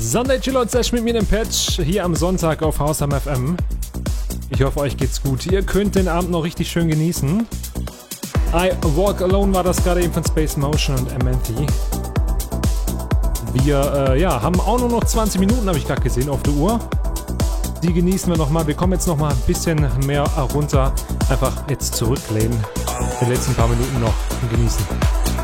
Sunday Chill Out Session mit mir, dem Patch, hier am Sonntag auf Hausham FM. Ich hoffe, euch geht's gut. Ihr könnt den Abend noch richtig schön genießen. I Walk Alone war das gerade eben von Space Motion und MNT. Wir haben auch nur noch 20 Minuten, habe ich gerade gesehen, auf der Uhr. Die genießen wir nochmal. Wir kommen jetzt nochmal ein bisschen mehr runter. Einfach jetzt zurücklehnen. Die letzten paar Minuten noch genießen.